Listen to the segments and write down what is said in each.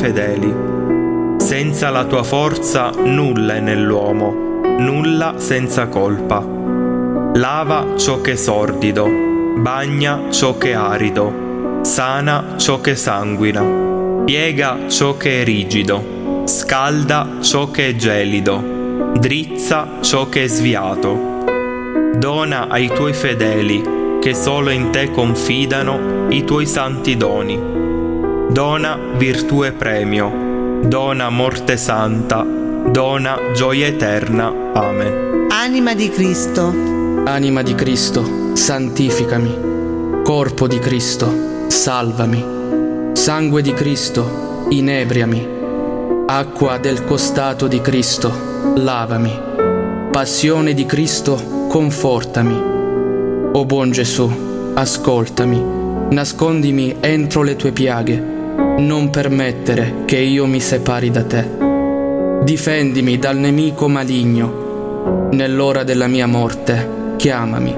fedeli. Senza la tua forza nulla è nell'uomo, nulla senza colpa. Lava ciò che è sordido, bagna ciò che è arido, sana ciò che sanguina, piega ciò che è rigido, scalda ciò che è gelido, drizza ciò che è sviato. Dona ai tuoi fedeli, che solo in te confidano, i tuoi santi doni. Dona virtù e premio, dona morte santa, dona gioia eterna. Amen. Anima di Cristo, Anima di Cristo, santificami. Corpo di Cristo, salvami. Sangue di Cristo, inebriami. Acqua del costato di Cristo, lavami. Passione di Cristo, confortami. O buon Gesù, ascoltami, nascondimi entro le tue piaghe, non permettere che io mi separi da te. Difendimi dal nemico maligno, nell'ora della mia morte, chiamami.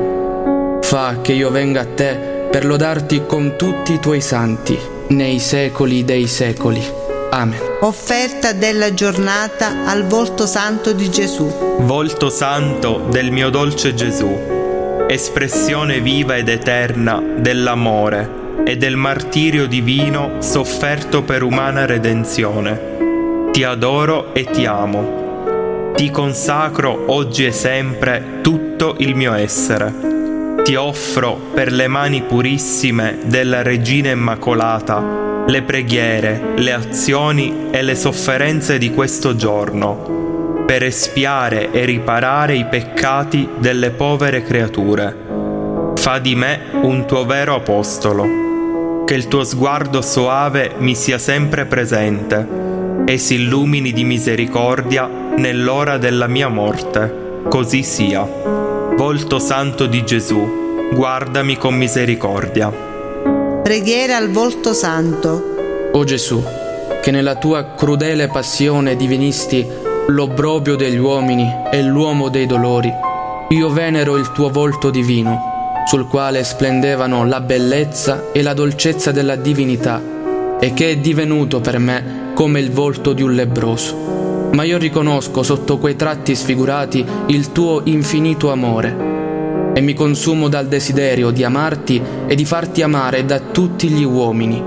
Fa che io venga a te per lodarti con tutti i tuoi santi, nei secoli dei secoli. Amen. offerta della giornata al volto santo di Gesù. Volto santo del mio dolce Gesù, espressione viva ed eterna dell'amore e del martirio divino sofferto per umana redenzione. Ti adoro e ti amo. Ti consacro oggi e sempre tutto il mio essere. Ti offro per le mani purissime della Regina Immacolata le preghiere, le azioni e le sofferenze di questo giorno, per espiare e riparare i peccati delle povere creature. Fa di me un tuo vero apostolo, che il tuo sguardo soave mi sia sempre presente e si illumini di misericordia nell'ora della mia morte. Così sia. Volto santo di Gesù, guardami con misericordia. Preghiera al volto santo. O Gesù, che nella tua crudele passione divinisti l'obbrobio degli uomini e l'uomo dei dolori, io venero il tuo volto divino, sul quale splendevano la bellezza e la dolcezza della divinità, e che è divenuto per me come il volto di un lebbroso. Ma io riconosco sotto quei tratti sfigurati il tuo infinito amore, e mi consumo dal desiderio di amarti e di farti amare da tutti gli uomini.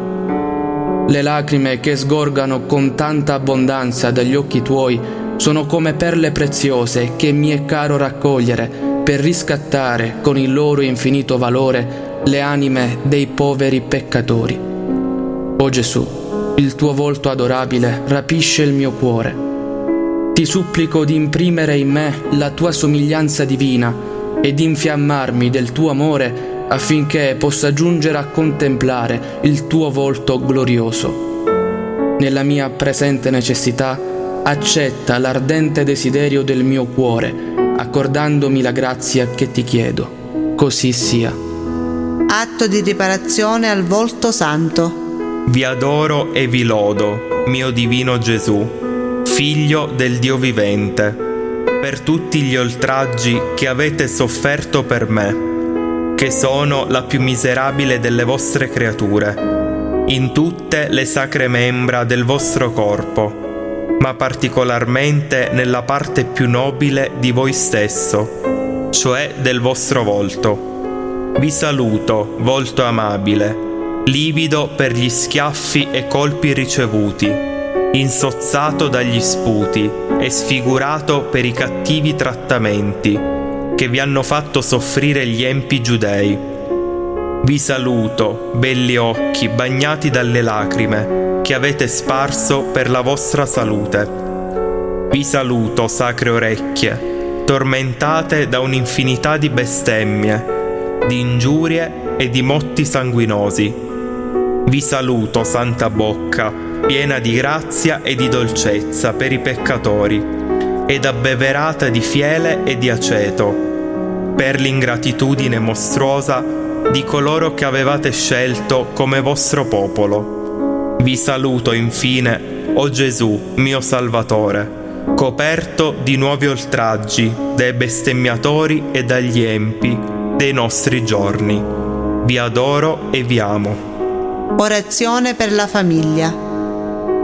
Le lacrime che sgorgano con tanta abbondanza dagli occhi tuoi sono come perle preziose che mi è caro raccogliere per riscattare con il loro infinito valore le anime dei poveri peccatori. O Gesù, il tuo volto adorabile rapisce il mio cuore. Ti supplico di imprimere in me la tua somiglianza divina e di infiammarmi del tuo amore affinché possa giungere a contemplare il tuo volto glorioso. Nella mia presente necessità, accetta l'ardente desiderio del mio cuore, accordandomi la grazia che ti chiedo. Così sia. Atto di riparazione al volto santo. Vi adoro e vi lodo, mio divino Gesù, Figlio del Dio vivente, per tutti gli oltraggi che avete sofferto per me, che sono la più miserabile delle vostre creature, in tutte le sacre membra del vostro corpo, ma particolarmente nella parte più nobile di voi stesso, cioè del vostro volto. Vi saluto, volto amabile, livido per gli schiaffi e colpi ricevuti, insozzato dagli sputi e sfigurato per i cattivi trattamenti che vi hanno fatto soffrire gli empi giudei. Vi saluto, belli occhi bagnati dalle lacrime che avete sparso per la vostra salute. Vi saluto, sacre orecchie, tormentate da un'infinità di bestemmie, di ingiurie e di motti sanguinosi. Vi saluto, santa bocca, piena di grazia e di dolcezza per i peccatori, ed abbeverata di fiele e di aceto, per l'ingratitudine mostruosa di coloro che avevate scelto come vostro popolo. Vi saluto infine, o Gesù, mio Salvatore, coperto di nuovi oltraggi dai bestemmiatori e dagli empi dei nostri giorni. Vi adoro e vi amo. Orazione per la famiglia.